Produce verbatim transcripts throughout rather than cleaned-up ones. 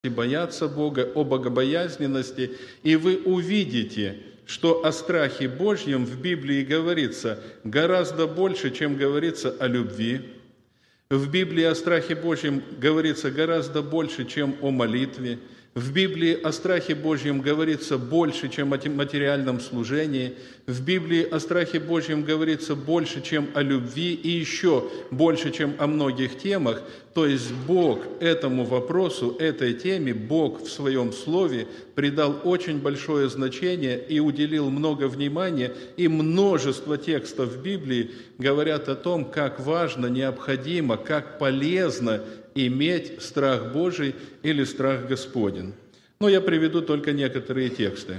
бояться Бога, о богобоязненности, и вы увидите, что о страхе Божьем в Библии говорится гораздо больше, чем говорится о любви. В Библии о страхе Божьем говорится гораздо больше, чем о молитве. В Библии о страхе Божьем говорится больше, чем о материальном служении. В Библии о страхе Божьем говорится больше, чем о любви, и еще больше, чем о многих темах. То есть Бог этому вопросу, этой теме, Бог в Своем Слове придал очень большое значение и уделил много внимания, и множество текстов в Библии говорят о том, как важно, необходимо, как полезно иметь страх Божий или страх Господень. Но я приведу только некоторые тексты.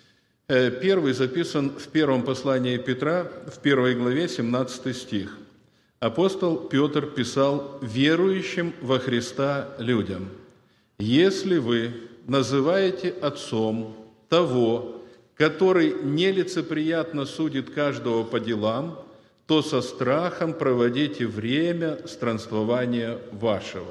Первый записан в первом послании Петра, в первой главе, семнадцатый стих. Апостол Петр писал верующим во Христа людям: «Если вы называете отцом того, который нелицеприятно судит каждого по делам, то со страхом проводите время странствования вашего».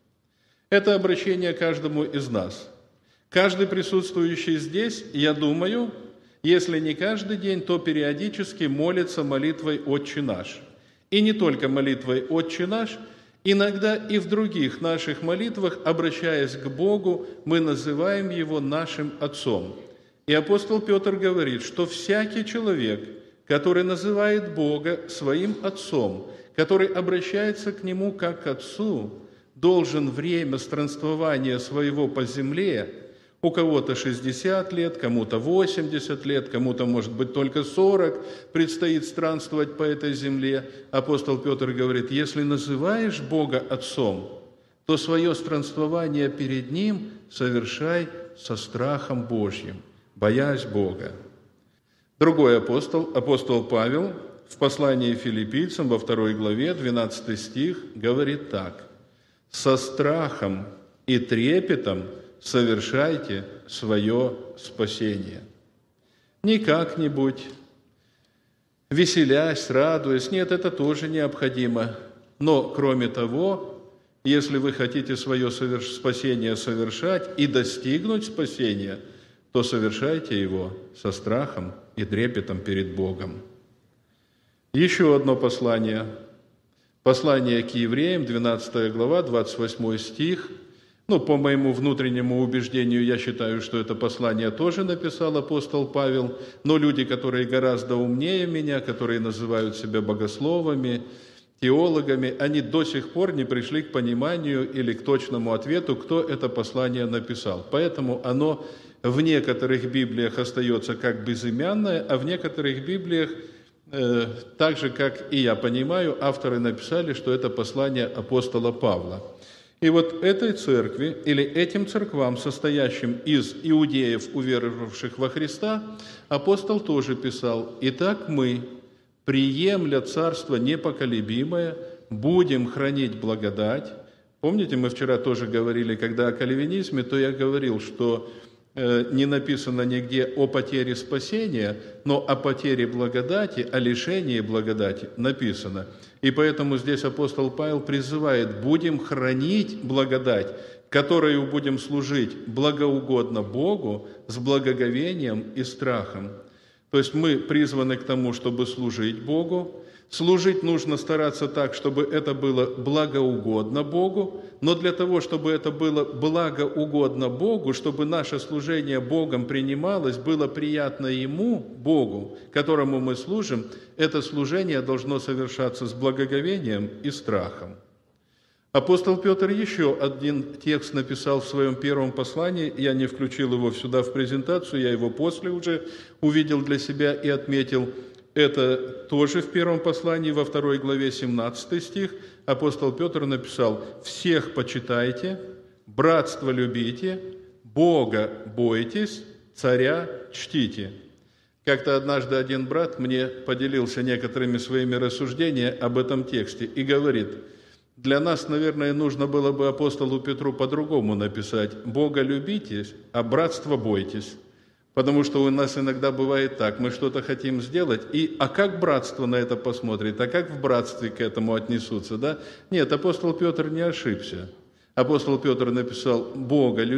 Это обращение каждому из нас. Каждый присутствующий здесь, я думаю, если не каждый день, то периодически молится молитвой «Отче наш». И не только молитвой «Отче наш», иногда и в других наших молитвах, обращаясь к Богу, мы называем Его нашим Отцом. И апостол Петр говорит, что всякий человек, который называет Бога своим Отцом, который обращается к Нему как к Отцу, должен время странствования своего по земле, у кого-то шестьдесят лет, кому-то восемьдесят лет, кому-то, может быть, только сорок, предстоит странствовать по этой земле. Апостол Петр говорит, если называешь Бога Отцом, то свое странствование перед Ним совершай со страхом Божьим, боясь Бога. Другой апостол, апостол Павел, в послании филиппийцам во второй главе, двенадцатый стих, говорит так: «Со страхом и трепетом совершайте свое спасение». Не как-нибудь, веселясь, радуясь. Нет, это тоже необходимо. Но, кроме того, если вы хотите свое спасение совершать и достигнуть спасения, то совершайте его со страхом и трепетом перед Богом. Еще одно послание. Послание к евреям, двенадцатая глава, двадцать восьмой стих. Ну, по моему внутреннему убеждению, я считаю, что это послание тоже написал апостол Павел, но люди, которые гораздо умнее меня, которые называют себя богословами, теологами, они до сих пор не пришли к пониманию или к точному ответу, кто это послание написал. Поэтому оно в некоторых Библиях остается как безымянное, а в некоторых Библиях, э, так же, как и я понимаю, авторы написали, что это послание апостола Павла. И вот этой церкви, или этим церквам, состоящим из иудеев, уверовавших во Христа, апостол тоже писал: «Итак мы, приемля царство непоколебимое, будем хранить благодать». Помните, мы вчера тоже говорили, когда о кальвинизме, то я говорил, что э, не написано нигде о потере спасения, но о потере благодати, о лишении благодати написано. И поэтому здесь апостол Павел призывает: будем хранить благодать, которую будем служить благоугодно Богу с благоговением и страхом. То есть мы призваны к тому, чтобы служить Богу. Служить нужно стараться так, чтобы это было благоугодно Богу, но для того, чтобы это было благоугодно Богу, чтобы наше служение Богом принималось, было приятно Ему, Богу, которому мы служим, это служение должно совершаться с благоговением и страхом. Апостол Петр еще один текст написал в своем первом послании, я не включил его сюда в презентацию, я его после уже увидел для себя и отметил. Это тоже в первом послании, во второй главе, семнадцатый стих, апостол Петр написал: «Всех почитайте, братство любите, Бога бойтесь, царя чтите». Как-то однажды один брат мне поделился некоторыми своими рассуждениями об этом тексте и говорит: для нас, наверное, нужно было бы апостолу Петру по-другому написать: «Бога любите, а братство бойтесь». Потому что у нас иногда бывает так, мы что-то хотим сделать, и а как братство на это посмотрит, а как в братстве к этому отнесутся, да? Нет, апостол Петр не ошибся. Апостол Петр написал: «Бога